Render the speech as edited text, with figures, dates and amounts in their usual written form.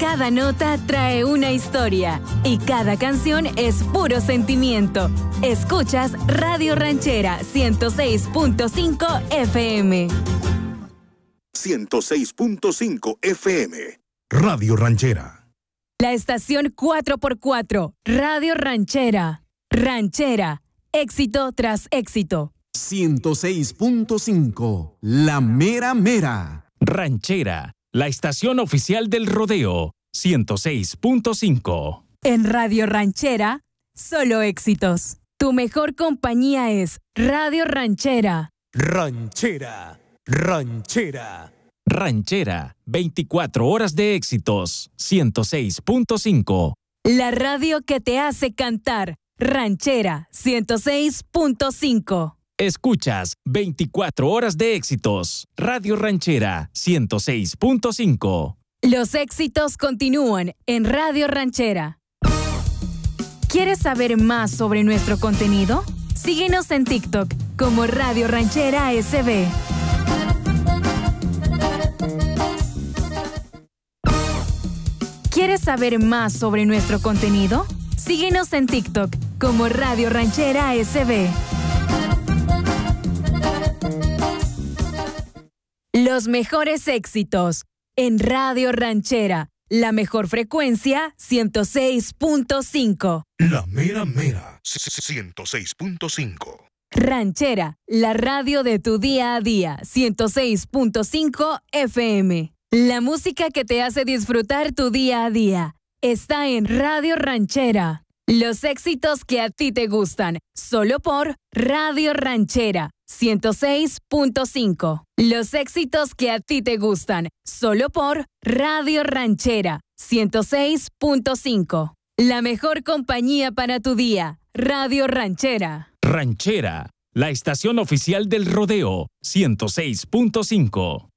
Cada nota trae una historia y cada canción es puro sentimiento. Escuchas Radio Ranchera 106.5 FM. 106.5 FM. Radio Ranchera. La estación 4x4, Radio Ranchera. Ranchera, éxito tras éxito. 106.5, La Mera Mera. Ranchera, la estación oficial del rodeo, 106.5. En Radio Ranchera, solo éxitos. Tu mejor compañía es Radio Ranchera. Ranchera, ranchera. Ranchera, 24 horas de éxitos, 106.5. La radio que te hace cantar, Ranchera, 106.5. Escuchas 24 horas de éxitos, Radio Ranchera, 106.5. Los éxitos continúan en Radio Ranchera. ¿Quieres saber más sobre nuestro contenido? Síguenos en TikTok como Radio Ranchera SB. ¿Quieres saber más sobre nuestro contenido? Síguenos en TikTok como Radio Ranchera SB. Los mejores éxitos en Radio Ranchera. La mejor frecuencia, 106.5. La Mera Mera, 106.5. Ranchera, la radio de tu día a día, 106.5 FM. La música que te hace disfrutar tu día a día está en Radio Ranchera. Los éxitos que a ti te gustan, solo por Radio Ranchera, 106.5. Los éxitos que a ti te gustan, solo por Radio Ranchera, 106.5. La mejor compañía para tu día, Radio Ranchera. Ranchera, la estación oficial del rodeo, 106.5.